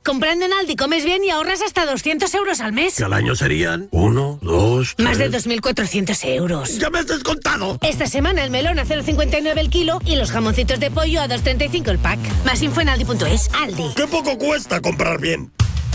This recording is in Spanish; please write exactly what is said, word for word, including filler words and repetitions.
comprando en Aldi comes bien y ahorras hasta doscientos euros al mes. Que al año serían uno, dos, tres... Más de dos mil cuatrocientos euros. ¡Ya me has descontado! Esta semana el melón a cero coma cincuenta y nueve el kilo y los jamoncitos de pollo a dos coma treinta y cinco el pack. Más info en aldi punto es. Aldi. ¡Qué poco cuesta comprar bien!